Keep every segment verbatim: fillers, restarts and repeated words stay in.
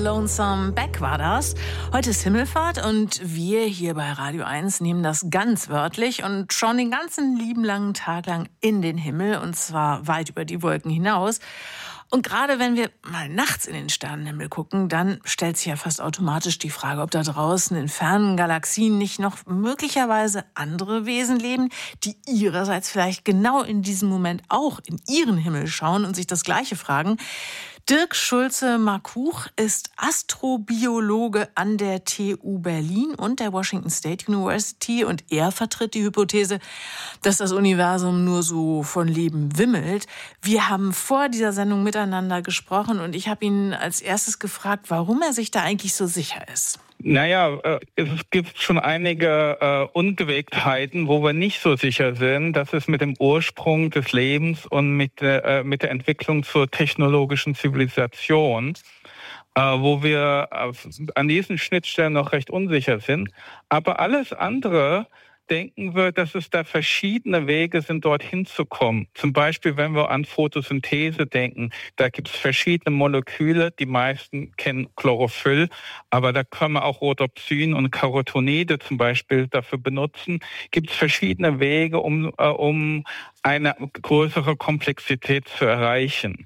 Lonesome Beck war das. Heute ist Himmelfahrt und wir hier bei Radio eins nehmen das ganz wörtlich und schauen den ganzen lieben langen Tag lang in den Himmel und zwar weit über die Wolken hinaus. Und gerade wenn wir mal nachts in den Sternenhimmel gucken, dann stellt sich ja fast automatisch die Frage, ob da draußen in fernen Galaxien nicht noch möglicherweise andere Wesen leben, die ihrerseits vielleicht genau in diesem Moment auch in ihren Himmel schauen und sich das Gleiche fragen. Dirk Schulze-Markuch ist Astrobiologe an der T U Berlin und der Washington State University und er vertritt die Hypothese, dass das Universum nur so von Leben wimmelt. Wir haben vor dieser Sendung miteinander gesprochen und ich habe ihn als erstes gefragt, warum er sich da eigentlich so sicher ist. Naja, es gibt schon einige äh, Ungewägtheiten, wo wir nicht so sicher sind. Das ist mit dem Ursprung des Lebens und mit, äh, mit der Entwicklung zur technologischen Zivilisation, äh, wo wir äh, an diesen Schnittstellen noch recht unsicher sind. Aber alles andere denken wir, dass es da verschiedene Wege sind, dorthin zu kommen. Zum Beispiel, wenn wir an Photosynthese denken, da gibt es verschiedene Moleküle. Die meisten kennen Chlorophyll, aber da können wir auch Rhodopsin und Carotinide zum Beispiel dafür benutzen. Gibt es verschiedene Wege, um, äh, um eine größere Komplexität zu erreichen.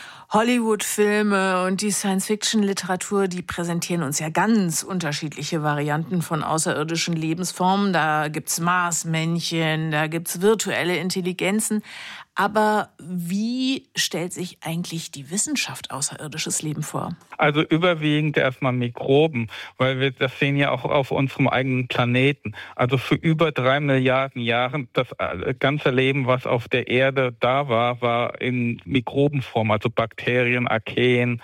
Hollywood-Filme und die Science-Fiction-Literatur, die präsentieren uns ja ganz unterschiedliche Varianten von außerirdischen Lebensformen. Da gibt's Marsmännchen, da gibt's virtuelle Intelligenzen. Aber wie stellt sich eigentlich die Wissenschaft außerirdisches Leben vor? Also überwiegend erstmal Mikroben, weil wir das sehen ja auch auf unserem eigenen Planeten. Also für über drei Milliarden Jahre, das ganze Leben, was auf der Erde da war, war in Mikrobenform, also Bakterien, Archeen.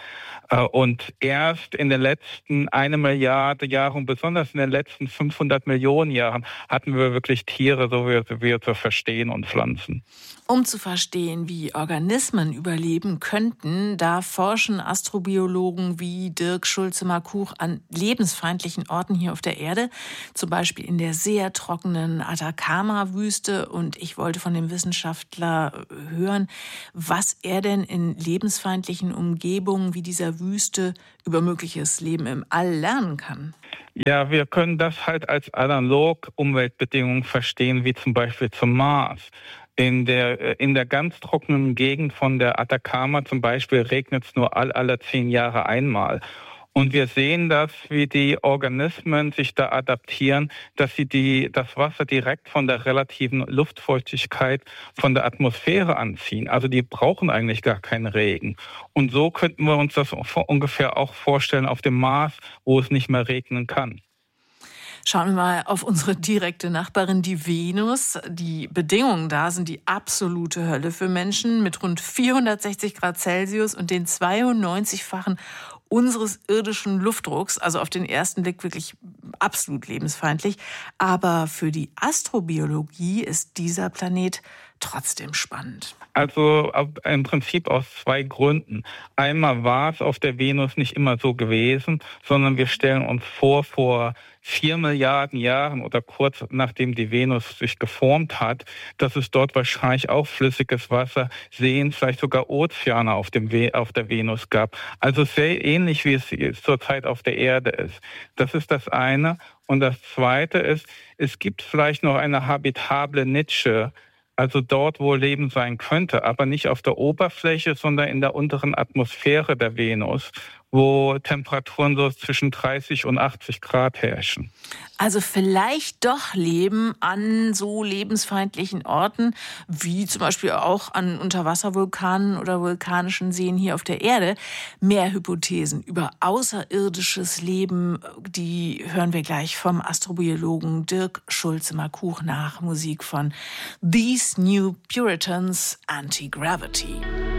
Und erst in den letzten eine Milliarde Jahren und besonders in den letzten fünfhundert Millionen Jahren hatten wir wirklich Tiere, so wie wir zu verstehen, und Pflanzen. Um zu verstehen, wie Organismen überleben könnten, da forschen Astrobiologen wie Dirk Schulze-Markuch an lebensfeindlichen Orten hier auf der Erde, zum Beispiel in der sehr trockenen Atacama-Wüste. Und ich wollte von dem Wissenschaftler hören, was er denn in lebensfeindlichen Umgebungen wie dieser Wüste über mögliches Leben im All lernen kann. Ja, wir können das halt als analog Umweltbedingungen verstehen, wie zum Beispiel zum Mars. In der, in der ganz trockenen Gegend von der Atacama zum Beispiel regnet es nur all, alle zehn Jahre einmal. Und wir sehen das, wie die Organismen sich da adaptieren, dass sie die, das Wasser direkt von der relativen Luftfeuchtigkeit von der Atmosphäre anziehen. Also die brauchen eigentlich gar keinen Regen. Und so könnten wir uns das ungefähr auch vorstellen auf dem Mars, wo es nicht mehr regnen kann. Schauen wir mal auf unsere direkte Nachbarin, die Venus. Die Bedingungen da sind die absolute Hölle für Menschen mit rund vierhundertsechzig Grad Celsius und den zweiundneunzigfachen unseres irdischen Luftdrucks. Also auf den ersten Blick wirklich absolut lebensfeindlich. Aber für die Astrobiologie ist dieser Planet trotzdem spannend. Also im Prinzip aus zwei Gründen. Einmal war es auf der Venus nicht immer so gewesen, sondern wir stellen uns vor, vor vier Milliarden Jahren oder kurz nachdem die Venus sich geformt hat, dass es dort wahrscheinlich auch flüssiges Wasser, Seen, vielleicht sogar Ozeane auf, dem We- auf der Venus gab. Also sehr ähnlich, wie es zurzeit auf der Erde ist. Das ist das eine. Und das zweite ist, es gibt vielleicht noch eine habitable Nische, also dort, wo Leben sein könnte, aber nicht auf der Oberfläche, sondern in der unteren Atmosphäre der Venus, wo Temperaturen so zwischen dreißig und achtzig Grad herrschen. Also vielleicht doch Leben an so lebensfeindlichen Orten, wie zum Beispiel auch an Unterwasservulkanen oder vulkanischen Seen hier auf der Erde. Mehr Hypothesen über außerirdisches Leben, die hören wir gleich vom Astrobiologen Dirk Schulze-Markuch nach Musik von These New Puritans Anti-Gravity.